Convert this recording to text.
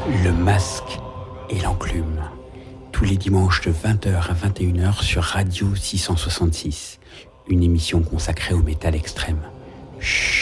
Le Masque et l'Enclume. Tous les dimanches de 20h à 21h sur Radio 666. Une émission consacrée au métal extrême. Chut.